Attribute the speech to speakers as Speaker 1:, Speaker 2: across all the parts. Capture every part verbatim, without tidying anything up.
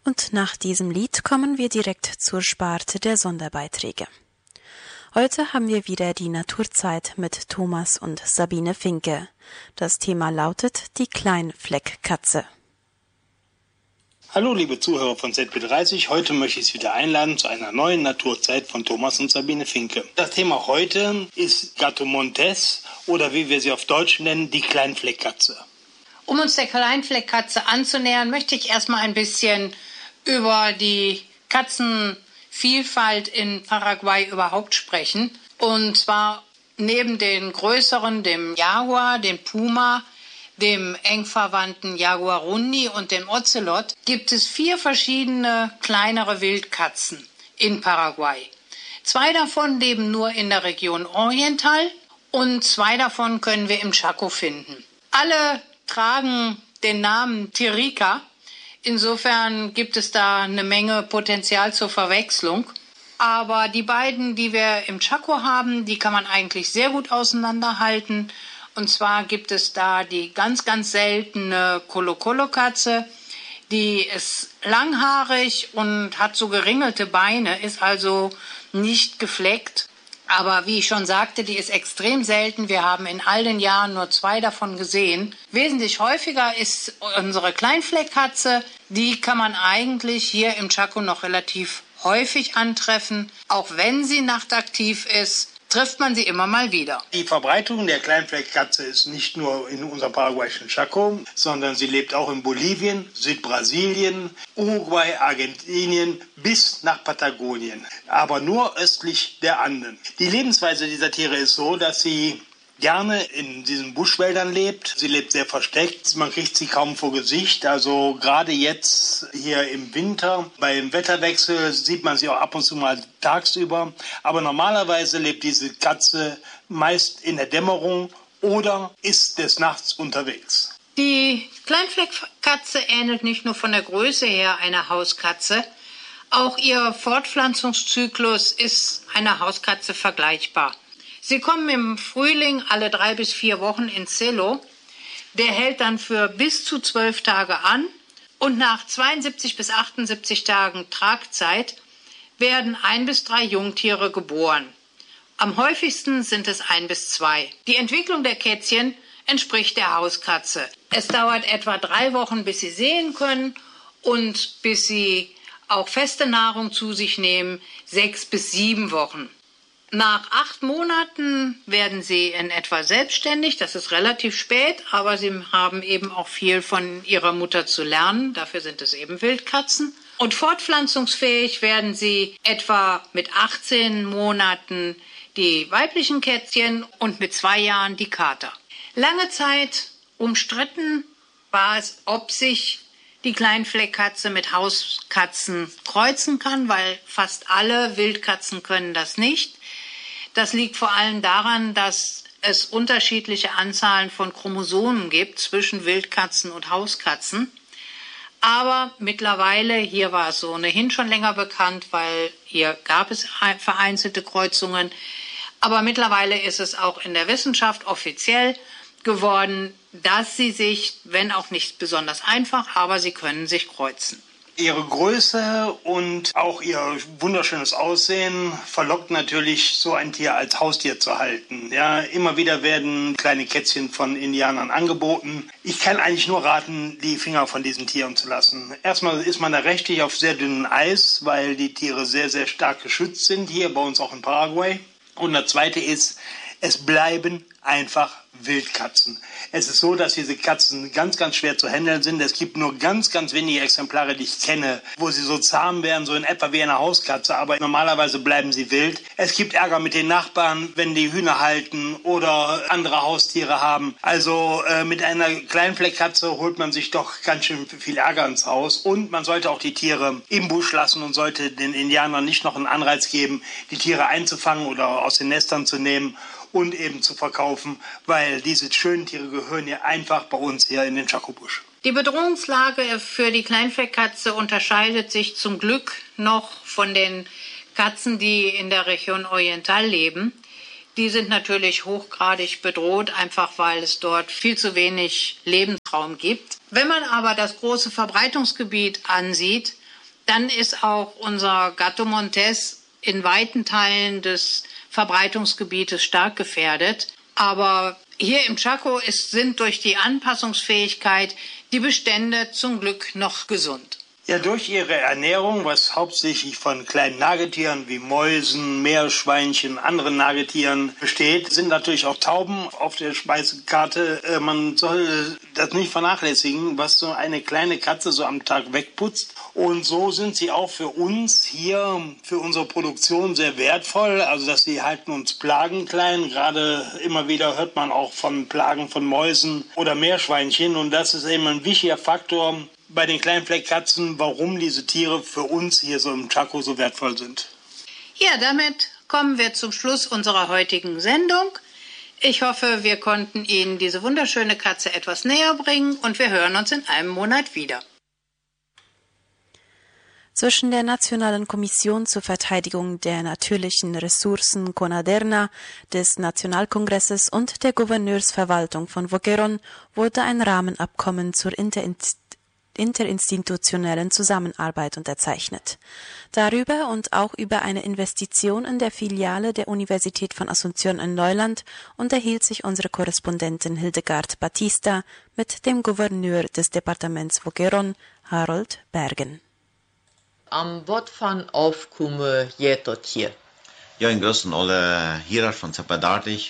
Speaker 1: Und nach diesem Lied kommen wir direkt zur Sparte der Sonderbeiträge. Heute haben wir wieder die Naturzeit mit Thomas und Sabine Finke. Das Thema lautet die Kleinfleckkatze.
Speaker 2: Hallo liebe Zuhörer von Z B dreißig, heute möchte ich Sie wieder einladen zu einer neuen Naturzeit von Thomas und Sabine Finke. Das Thema heute ist Gatto Montes oder wie wir sie auf Deutsch nennen, die Kleinfleckkatze.
Speaker 3: Um uns der Kleinfleckkatze anzunähern, möchte ich erstmal ein bisschen über die Katzenvielfalt in Paraguay überhaupt sprechen. Und zwar neben den größeren, dem Jaguar, dem Puma, dem eng verwandten Jaguarundi und dem Ocelot, gibt es vier verschiedene kleinere Wildkatzen in Paraguay. Zwei davon leben nur in der Region Oriental und zwei davon können wir im Chaco finden. Alle tragen den Namen Tirica. Insofern gibt es da eine Menge Potenzial zur Verwechslung. Aber die beiden, die wir im Chaco haben, die kann man eigentlich sehr gut auseinanderhalten. Und zwar gibt es da die ganz, ganz seltene Colo-Colo-Katze. Die ist langhaarig und hat so geringelte Beine, ist also nicht gefleckt. Aber wie ich schon sagte, die ist extrem selten. Wir haben in all den Jahren nur zwei davon gesehen. Wesentlich häufiger ist unsere Kleinfleckkatze. Die kann man eigentlich hier im Chaco noch relativ häufig antreffen. Auch wenn sie nachtaktiv ist, trifft man sie immer mal wieder.
Speaker 2: Die Verbreitung der Kleinfleckkatze ist nicht nur in unserem paraguayischen Chaco, sondern sie lebt auch in Bolivien, Südbrasilien, Uruguay, Argentinien bis nach Patagonien, aber nur östlich der Anden. Die Lebensweise dieser Tiere ist so, dass sie gerne in diesen Buschwäldern lebt. Sie lebt sehr versteckt. Man kriegt sie kaum vor Gesicht. Also gerade jetzt hier im Winter beim Wetterwechsel sieht man sie auch ab und zu mal tagsüber. Aber normalerweise lebt diese Katze meist in der Dämmerung oder ist des Nachts unterwegs.
Speaker 3: Die Kleinfleckkatze ähnelt nicht nur von der Größe her einer Hauskatze. Auch ihr Fortpflanzungszyklus ist einer Hauskatze vergleichbar. Sie kommen im Frühling alle drei bis vier Wochen ins Celo. Der hält dann für bis zu zwölf Tage an und nach zweiundsiebzig bis achtundsiebzig Tagen Tragzeit werden ein bis drei Jungtiere geboren. Am häufigsten sind es ein bis zwei. Die Entwicklung der Kätzchen entspricht der Hauskatze. Es dauert etwa drei Wochen, bis sie sehen können und bis sie auch feste Nahrung zu sich nehmen, sechs bis sieben Wochen. Nach acht Monaten werden sie in etwa selbstständig. Das ist relativ spät, aber sie haben eben auch viel von ihrer Mutter zu lernen. Dafür sind es eben Wildkatzen. Und fortpflanzungsfähig werden sie etwa mit achtzehn Monaten die weiblichen Kätzchen und mit zwei Jahren die Kater. Lange Zeit umstritten war es, ob sich die Kleinfleckkatze mit Hauskatzen kreuzen kann, weil fast alle Wildkatzen können das nicht. Das liegt vor allem daran, dass es unterschiedliche Anzahlen von Chromosomen gibt zwischen Wildkatzen und Hauskatzen. Aber mittlerweile, hier war es ohnehin schon länger bekannt, weil hier gab es vereinzelte Kreuzungen. Aber mittlerweile ist es auch in der Wissenschaft offiziell geworden, dass sie sich, wenn auch nicht besonders einfach, aber sie können sich kreuzen.
Speaker 2: Ihre Größe und auch ihr wunderschönes Aussehen verlockt natürlich, so ein Tier als Haustier zu halten. Ja, immer wieder werden kleine Kätzchen von Indianern angeboten. Ich kann eigentlich nur raten, die Finger von diesen Tieren zu lassen. Erstmal ist man da rechtlich auf sehr dünnem Eis, weil die Tiere sehr, sehr stark geschützt sind, hier bei uns auch in Paraguay. Und das Zweite ist, es bleiben einfach Wildkatzen. Es ist so, dass diese Katzen ganz, ganz schwer zu handeln sind. Es gibt nur ganz, ganz wenige Exemplare, die ich kenne, wo sie so zahm wären, so in etwa wie eine Hauskatze, aber normalerweise bleiben sie wild. Es gibt Ärger mit den Nachbarn, wenn die Hühner halten oder andere Haustiere haben. Also äh, mit einer Kleinfleckkatze holt man sich doch ganz schön viel Ärger ins Haus. Und man sollte auch die Tiere im Busch lassen und sollte den Indianern nicht noch einen Anreiz geben, die Tiere einzufangen oder aus den Nestern zu nehmen und eben zu verkaufen, weil diese schönen Tiere gehören ja einfach bei uns hier in den Chaco-Busch.
Speaker 3: Die Bedrohungslage für die Kleinfleckkatze unterscheidet sich zum Glück noch von den Katzen, die in der Region Oriental leben. Die sind natürlich hochgradig bedroht, einfach weil es dort viel zu wenig Lebensraum gibt. Wenn man aber das große Verbreitungsgebiet ansieht, dann ist auch unser Gato Montes in weiten Teilen des Verbreitungsgebietes stark gefährdet. Aber hier im Chaco ist, sind durch die Anpassungsfähigkeit die Bestände zum Glück noch gesund.
Speaker 2: Ja, durch ihre Ernährung, was hauptsächlich von kleinen Nagetieren wie Mäusen, Meerschweinchen, anderen Nagetieren besteht, sind natürlich auch Tauben auf der Speisekarte. Äh, man soll das nicht vernachlässigen, was so eine kleine Katze so am Tag wegputzt. Und so sind sie auch für uns hier, für unsere Produktion sehr wertvoll. Also, dass sie halten uns Plagen klein. Gerade immer wieder hört man auch von Plagen von Mäusen oder Meerschweinchen. Und das ist eben ein wichtiger Faktor bei den kleinen Fleckkatzen, warum diese Tiere für uns hier so im Chaco so wertvoll sind.
Speaker 3: Ja, damit kommen wir zum Schluss unserer heutigen Sendung. Ich hoffe, wir konnten Ihnen diese wunderschöne Katze etwas näher bringen und wir hören uns in einem Monat wieder.
Speaker 1: Zwischen der Nationalen Kommission zur Verteidigung der natürlichen Ressourcen CONADERNA, des Nationalkongresses und der Gouverneursverwaltung von Voqueron wurde ein Rahmenabkommen zur Interinstitutionellen interinstitutionellen Zusammenarbeit unterzeichnet. Darüber und auch über eine Investition in der Filiale der Universität von Asunción in Neuland unterhielt sich unsere Korrespondentin Hildegard Batista mit dem Gouverneur des Departements Voqueron, Harold Bergen.
Speaker 4: Am wat van aufkomen je tot hier?
Speaker 5: Ja, in größten alle hier von Zapadartig,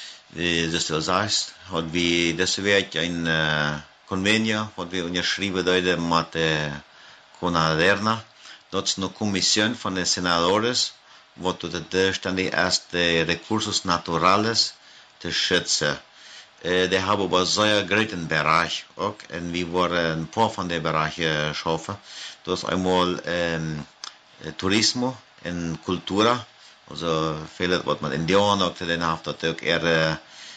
Speaker 5: wie du sagst, hat wie das wird ein uh, convenio, wat we onderschreven hebben met de CONADERNA. Dat is een commissie van de senadores, wat de ständig is de recursos naturales te schützen. Uh, die hebben we sehr großen Bereich ook, en we worden een paar van die Bereiche schaffen. Dat is einmal um, Tourismo en Cultura, also veel wat met Indianen ook te doen heeft, dat ook er uh,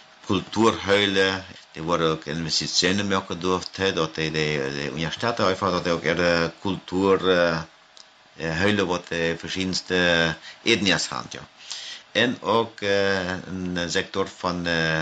Speaker 5: Kulturhöhle. Die worden ook Investitionen maken durfte, dat de, de, de universiteit einfach, dat ook er Kulturhöhle, uh, wat de verschillende etnies haben. Ja. En ook uh, een sector van uh,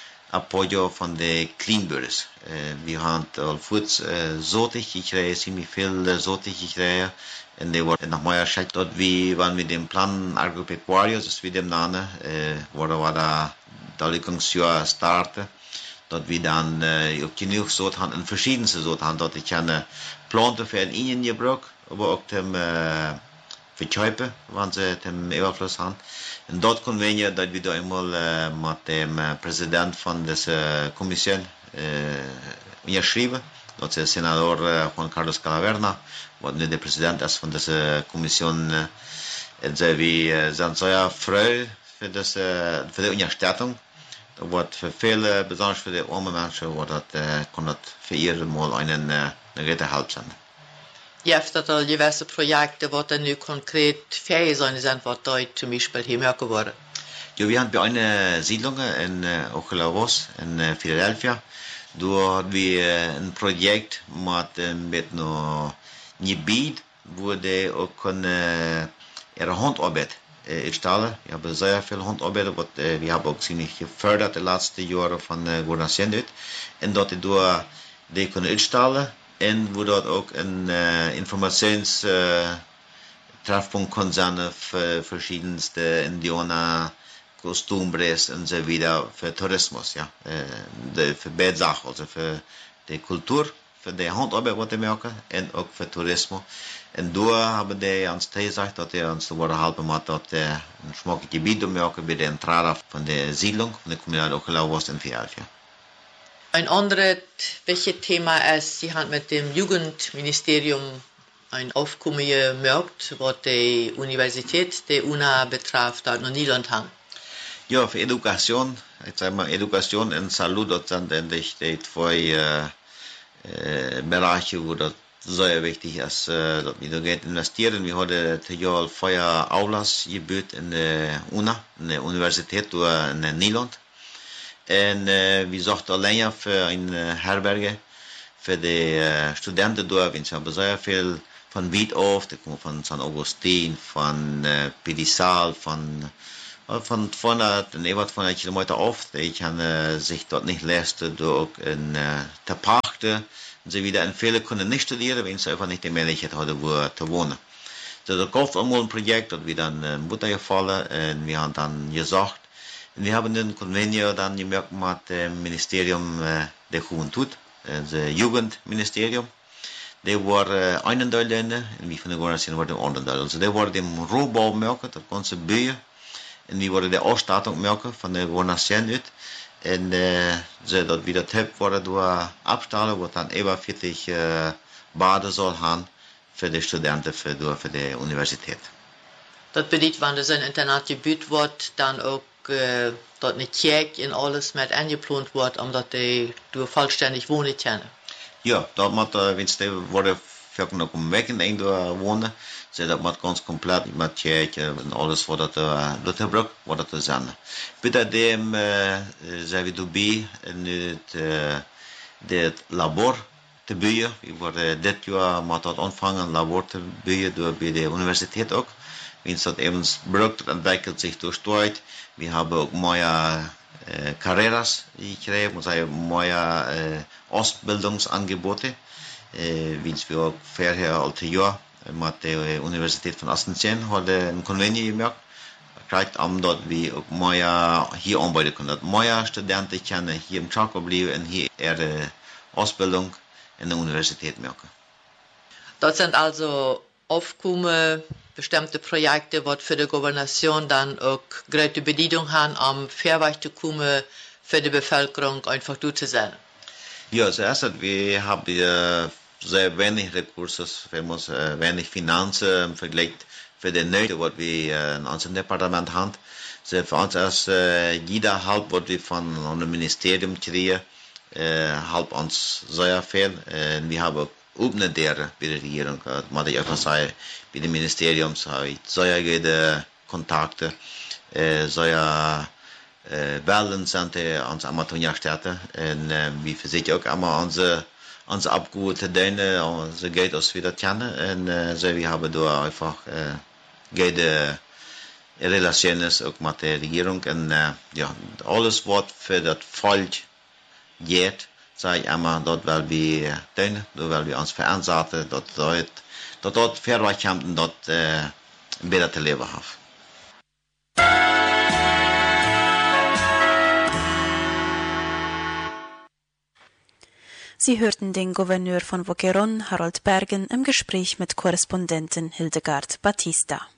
Speaker 5: apoyo van de kleinbeurs. Uh, we hebben al voets uh, zotig gekregen, ziemlich veel zotig gekregen. En die worden nog meer gezegd dat we, wanneer we den plan agropecuarios, dus we dem namen, uh, worden we daar Delegationsjahr starten. Dat we dan uh, ook genoeg soort hebben, en verschillende soort hebben, dat ik een planten voor een Indien gebruik, maar ook tem uh, verkopen, want ze tem overvloed hebben. En dat kunnen we dat we daar eenmaal uh, met de uh, president van deze commissie uh, onderschrijven. Dat is senador uh, Juan Carlos Calaverna, wat nu de president is van deze commissie. Uh, en ze uh, zijn zeer vrij voor, deze, voor de ondersteuning. Wat für viele, besonders für die armen Menschen, wo das, äh, kann das für ihre mal einen, äh, eine gute Hilfe sein.
Speaker 4: Ja, efter att diverse projekter, vad det nu konkret färg sind, was da zum Beispiel hier mehr geworden?
Speaker 5: Ja, wir haben bei einer Siedlung in äh, Ojalavoz, in äh, Philadelphia. Da haben wir äh, ein Projekt mit, äh, mit einem Gebiet, wo die auch äh, ihre Handarbeit installen. Wir haben sehr viel Handarbeit, was äh, wir haben auch ziemlich gefördert die letzten Jahre von der Gouverneur. Und dort die, die können installen und wo dort auch ein äh, Informationstreffpunkt äh, sein für verschiedenste Indianer, Kostumbres und so weiter für Tourismus, ja, äh, de, für beide Sachen, also für die Kultur, für die Handarbeit, was die machen, und auch für Tourismus. En då haben de ons gesagt, dat de ons worden helpen met dat uh, een smakelijk gebied maken bij de entrada van de Siedlung, van de Kommunale Ojalavoz in Philadelphia.
Speaker 4: Ein anderes wichtiges Thema ist, Sie haben mit dem Jugendministerium ein Aufkommen gemerkt, was die Universität, die U N A betrifft, dort noch Niederland haben.
Speaker 5: Ja, für Education, ich sage mal, Education und Salud, das sind endlich die zwei äh, äh, Bereiche, wo das sehr wichtig ist, äh, dass wir da Geld investieren. Wir haben ja vorher Aulas gebaut in der U N A, in der Universität in Nederland. Und äh, wir suchten allein für eine Herberge für die äh, Studenten da. Wir haben sehr viel von weit auf, die kommen von San Agustin, von äh, Pedisal, von von zweihundert und etwa zweihundert Kilometer auf. Die kann äh, sich dort nicht leisten, durch in äh, der Pachte sie wieder in viele können nicht studieren, wenn sie einfach nicht die Möglichkeit haben, wo zu wohnen. So, da gab es einmal ein Projekt, das wir dann in Butter gefallen, und wir haben dann gesagt, wir haben den Konvenio dann gemerkt mit dem Ministerium der Juventud, das Jugendministerium. Der war einen Teil und wir von der Organisation war der andere Teil. Also der war dem Rohbau merken, das ganze Bühne, und wir waren der Ausstattung merken von der Organisation ut. Und äh, so, dat wir das Tipp waren durch abstellen, wo dann über vierzig äh, Bade soll haben für die Studenten, für, für die Universität.
Speaker 4: Das bedeutet, wenn das ein Internat gebaut wird, dann auch äh, dort eine Kirche in alles mit eingeplant wird, um dass die durch vollständig wohnen können.
Speaker 5: Ja, dat moet, uh, wenn sie worden für noch um weg in England wohnen, so dat moet ganz komplett mit Kirche und alles, was das uh, dort gebraucht, was das sein. Bitte dem, äh, zijn we dabei, in het, het labor te bouwen. We worden dit jaar met dat aanvangen, een labor te bouwen door bij de universiteit ook. Wenn dat even brukt, entwickelt sich durch Zeit. Wir haben auch neue äh, Carreras gekriegt, muss sagen, neue äh, Ausbildungsangebote. Äh, Wenn wir auch vorher alte Jahr mit der Universität von Astenzen hat ein Konvenio gemacht, kriegt am dort wie auch neue hier arbeiten können. Neue Studenten können hier im Chaco bleiben und hier ihre Ausbildung in der Universität machen.
Speaker 4: Dort sind also Aufkommen, bestimmte Projekte, die für die Gouvernation dann auch große Bedeutung haben, um fair zu kommen, für die Bevölkerung einfach durchzusetzen.
Speaker 5: Ja, zuerst, wir haben äh, sehr wenig Ressourcen, wir müssen äh, wenig Finanzen im Vergleich für die Nöte, was wir äh, in unserem Departement haben. So für uns ist äh, jeder halb, was wir von einem Ministerium kriegen, äh, halb uns sehr viel. Äh, wir haben Obne der bei der Regierung, muss ich einfach sagen, bei dem Ministerium habe ich sehr gute Kontakte, äh, sehr äh, Wellen sind uns Amateurstädte und äh, wir versuchen auch immer unsere, unsere Abgeordnete Däne, unser Geld aus wieder kennen und äh, so wir haben da einfach äh, gute Relationen auch mit der Regierung und äh, ja, alles was für das Volk geht, sage ich immer, dort weil wir tun, dort weil wir uns verantworten, dort dort dort dort fairweg haben und dort äh, besser zu leben haben.
Speaker 1: Sie hörten den Gouverneur von Boquerón, Harold Bergen, im Gespräch mit Korrespondentin Hildegard Batista.